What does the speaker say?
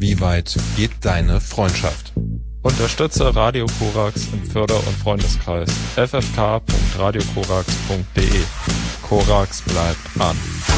Wie weit geht deine Freundschaft? Unterstütze Radio Korax im Förder- und Freundeskreis ffk.radiokorax.de. Korax bleibt an.